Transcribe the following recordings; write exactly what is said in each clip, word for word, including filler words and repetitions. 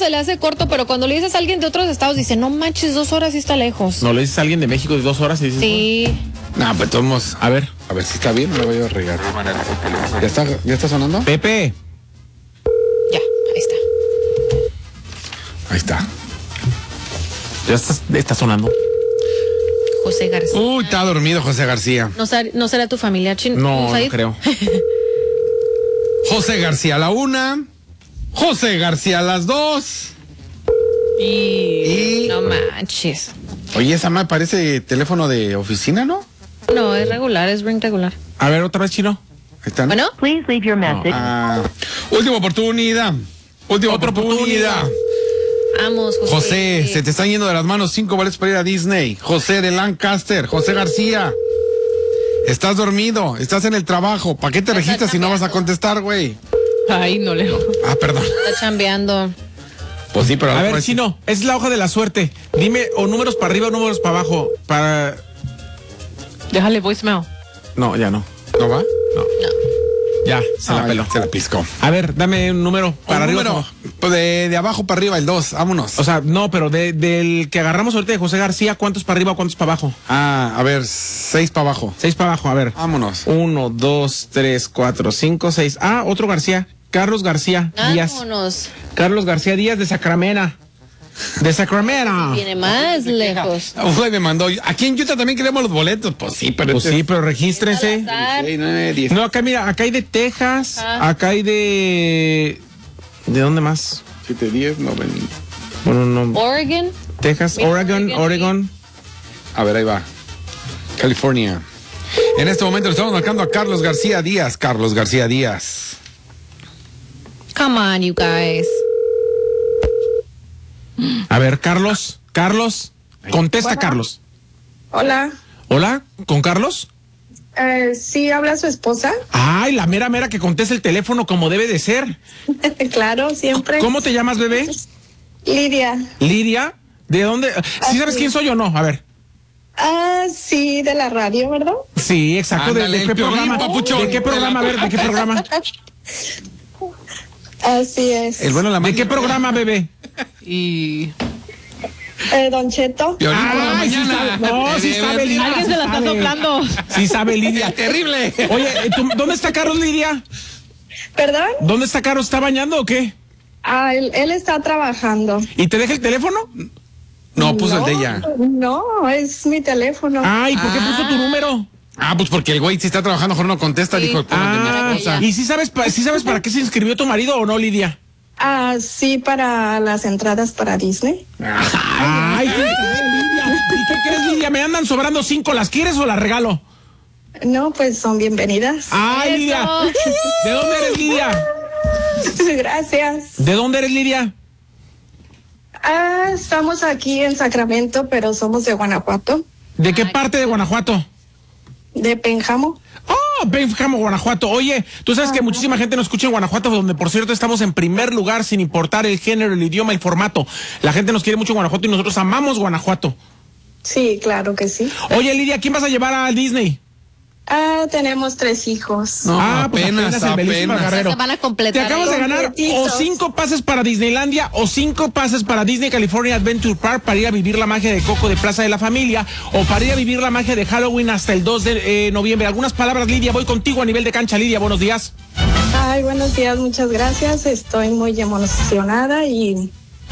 se le hace corto, pero cuando le dices a alguien de otros estados, dice, no manches, dos horas sí está lejos. No, le dices a alguien de México de dos horas y dices... Sí. No, pues todos. A ver. A ver si está bien, no lo voy a regar. ¿Ya está, ya está sonando? Pepe. Ya, ahí está. Ahí está. Ya está, está sonando. José García. Uy, está dormido José García. ¿No, no será tu familia chino? No, no creo. José García a la una. José García a las dos. Y... y... No manches. Oye, esa me parece teléfono de oficina, ¿no? No, es regular, es ring regular. A ver, otra vez, Chino. Ahí están. Bueno. Please leave your message. No. Ah, última oportunidad. Última Otra oportunidad. oportunidad. Vamos, José. José, se te están yendo de las manos cinco boletos para ir a Disney. José de Lancaster, José García. Estás dormido, estás en el trabajo. ¿Para qué te Está registras si no vas a contestar, güey? Ay, no leo. Ah, perdón. Está chambeando. Pues sí, pero... A ver, pues, Chino, es la hoja de la suerte. Dime o números para arriba o números para abajo. Para... Déjale voicemail. No, ya no. ¿No va? No. No. Ya, se la Ah, peló. Se la piscó. A ver, dame un número para Un arriba. número, o para abajo. pues de, de abajo para arriba, el dos, vámonos. O sea, no, pero de, del que agarramos ahorita de José García, ¿cuántos para arriba o cuántos para abajo? Ah, a ver, seis para abajo. Seis para abajo, a ver. Vámonos. Uno, dos, tres, cuatro, cinco, seis. Ah, otro García. Carlos García Díaz. Vámonos. Carlos García Díaz de Sacramento. De Sacramento. Viene más lejos. Uy, me mandó. Aquí en Utah también queremos los boletos. Pues sí, pero... Pues este- sí, pero regístrense. dieciséis, nueve, diez. No, acá mira, acá hay de Texas, Ah. acá hay de... ¿De dónde más? siete, diez, nueve. Bueno, no. Oregon. Texas, Mira, Oregon, Oregon, Oregon. A ver, ahí va. California. En este momento le estamos marcando a Carlos García Díaz. Carlos García Díaz. Come on, you guys. A ver, Carlos, Carlos, contesta, Bueno. Carlos. Hola, Hola, ¿con Carlos? eh, ¿sí habla su esposa? Ay, la mera mera que contesta el teléfono como debe de ser. Claro, siempre. ¿Cómo te llamas, bebé? Lidia. Lidia. ¿De dónde? ¿Sí sabes Así. quién soy o no? A ver. Ah, sí, de la radio, ¿verdad? Sí, exacto. ¿De, Ándale, de qué el Piolín, programa? papuchón. ¿De qué programa? A ver, ¿de qué programa? Así es. El bueno, la ¿De maña. qué programa, bebé? Y... Eh, Don Cheto. Piolín por la Ay, sí mañana. sabe- no, sí De sabe, verdad. Lidia. Alguien sí se la está sabe. soplando. Sí sabe, Lidia. Terrible. Oye, ¿tú- ¿dónde está Carlos, Lidia? ¿Perdón? ¿Dónde está Carlos? ¿Está bañando o qué? Ah, él, él está trabajando. ¿Y te deja el teléfono? No, puso no, el de ella. No, es mi teléfono. Ay, ¿por qué puso tu número? Ah, pues porque el güey si está trabajando, mejor no contesta, Sí. dijo. "Pon el de mi Ah, esposa". ¿y si sabes, pa- sí sabes para qué se inscribió tu marido o no, Lidia? Ah, sí, para las entradas para Disney. Ay, ¿qué sabe, Lidia? ¿Y qué crees, Lidia? Me andan sobrando cinco, ¿las quieres o las regalo? No, pues son bienvenidas. Ay, Eso. Lidia. ¿De dónde eres, Lidia? Gracias. ¿De dónde eres, Lidia? Ah, estamos aquí en Sacramento, pero somos de Guanajuato, ¿De qué parte de Guanajuato? de Pénjamo. Oh, Pénjamo, Guanajuato. Oye, tú sabes que muchísima gente nos escucha en Guanajuato, donde por cierto estamos en primer lugar sin importar el género, el idioma, el formato. La gente nos quiere mucho en Guanajuato y nosotros amamos Guanajuato. Sí, claro que sí. Oye, Lidia, ¿quién vas a llevar a Disney? Ah, tenemos tres hijos. No, ah, pues apenas, apenas, el Belísimo apenas. Guerrero. Se van a Te completar. acabas de ganar o Completitos. cinco pases para Disneylandia o cinco pases para Disney California Adventure Park para ir a vivir la magia de Coco de Plaza de la Familia o para ir a vivir la magia de Halloween hasta el dos de eh, noviembre. Algunas palabras, Lidia, voy contigo a nivel de cancha. Lidia, buenos días. Ay, buenos días, muchas gracias. Estoy muy emocionada y,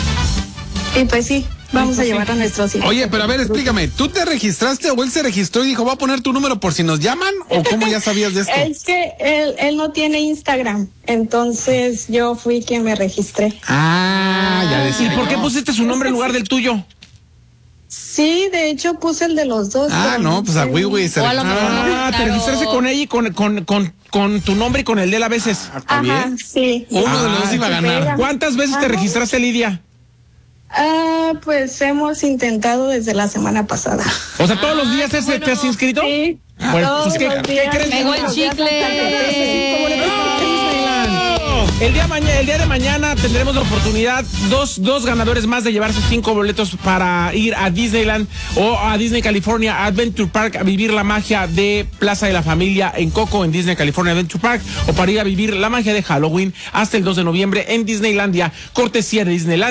y pues sí, vamos a llevar a nuestros hijos. Oye, pero a ver, explícame, ¿tú te registraste o él se registró y dijo, voy a poner tu número por si nos llaman? ¿O cómo ya sabías de esto? Es que él, él no tiene Instagram, entonces yo fui quien me registré. Ah, ya ¿Y decía. por qué pusiste su nombre en lugar del tuyo? Sí, de hecho puse el de los dos. Ah, pero no, pues a sé. Wiwi se O a lo mejor no. Ah, te Claro. registraste con ella y con, con, con, con tu nombre y con el de él a veces. ¿Está Ajá, bien? sí. Uno de los dos iba a ganar. ¿Cuántas veces te Ajá. registraste, Lidia? Ah, pues hemos intentado desde la semana pasada. O sea, ¿todos los días te, bueno. te has inscrito? Sí. Bueno, todos pues, ¿qué- los qué días. crees? Pegó el Ya chicle. Cinco boletos para Disneyland. El día, mañana, el día de mañana tendremos la oportunidad, dos, dos ganadores más de llevarse cinco boletos para ir a Disneyland o a Disney California Adventure Park a vivir la magia de Plaza de la Familia en Coco en Disney California Adventure Park o para ir a vivir la magia de Halloween hasta el dos de noviembre en Disneylandia, cortesía de Disneyland.